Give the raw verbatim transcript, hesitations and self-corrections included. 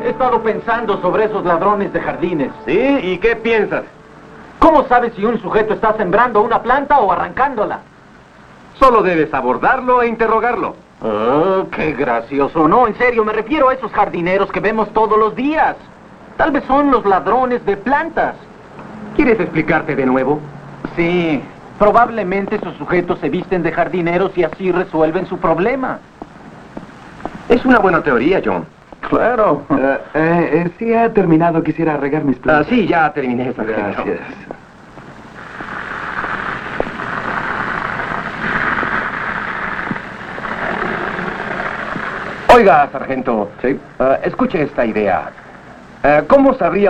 He estado pensando sobre esos ladrones de jardines. ¿Sí? ¿Y qué piensas? ¿Cómo sabes si un sujeto está sembrando una planta o arrancándola? Solo debes abordarlo e interrogarlo. Oh, qué gracioso. No, en serio, me refiero a esos jardineros que vemos todos los días. Tal vez son los ladrones de plantas. ¿Quieres explicarte de nuevo? Sí, probablemente esos sujetos se visten de jardineros y así resuelven su problema. Es una buena teoría, John. Claro. Uh, eh, eh, sí, ha terminado. Quisiera regar mis plantas. Ah, sí, ya terminé, sargento. Gracias. Oiga, sargento. Sí. Uh, escuche esta idea. Uh, ¿Cómo sabría